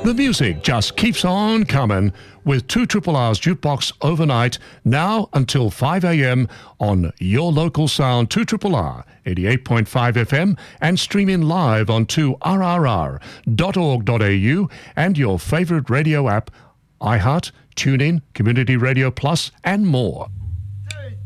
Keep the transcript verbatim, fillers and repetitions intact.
The music just keeps on coming with two Triple R's Jukebox overnight, now until five a.m. on your local sound, two Triple R, eighty-eight point five F M, and streaming live on two R R R dot org dot A U and your favourite radio app, iHeart, TuneIn, Community Radio Plus, and more.